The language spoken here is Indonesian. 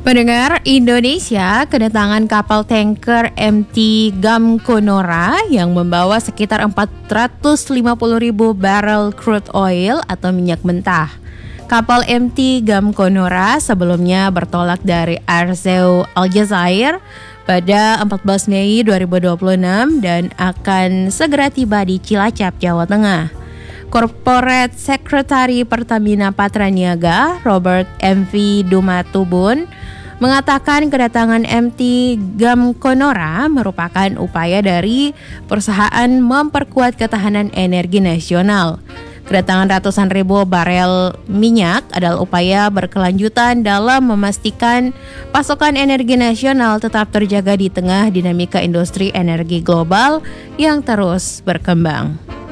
Pendengar Indonesia, kedatangan kapal tanker MT Gamkonora yang membawa sekitar 450.000 barrel crude oil atau minyak mentah. Kapal MT Gamkonora sebelumnya bertolak dari Arzeu, Aljazair pada 14 Mei 2026 dan akan segera tiba di Cilacap, Jawa Tengah. Corporate Secretary Pertamina Patraniaga, Robert M.V. Dumatubun, mengatakan kedatangan MT Gamkonora merupakan upaya dari perusahaan memperkuat ketahanan energi nasional. Kedatangan ratusan ribu barel minyak adalah upaya berkelanjutan dalam memastikan pasokan energi nasional tetap terjaga di tengah dinamika industri energi global yang terus berkembang.